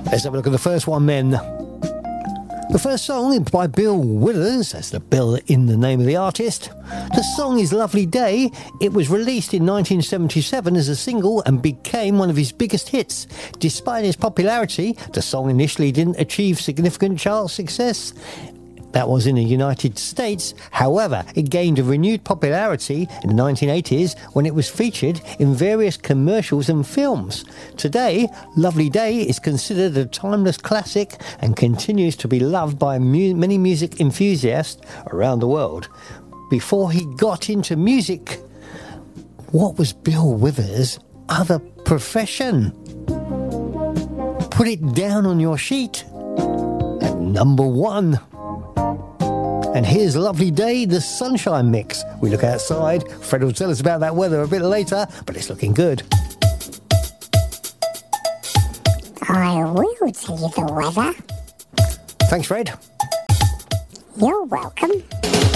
Let's have a look at the first one then. The first song by Bill Withers, that's the Bill in the name of the artist. The song is Lovely Day. It was released in 1977 as a single and became one of his biggest hits. Despite its popularity, the song initially didn't achieve significant chart success. That was in the United States. However, it gained a renewed popularity in the 1980s when it was featured in various commercials and films. Today, Lovely Day is considered a timeless classic and continues to be loved by many music enthusiasts around the world. Before he got into music, what was Bill Withers' other profession? Put it down on your sheet at number 1. And here's Lovely Day, the Sunshine Mix. We look outside. Fred will tell us about that weather a bit later, but it's looking good. I will tell you the weather. Thanks, Fred. You're welcome.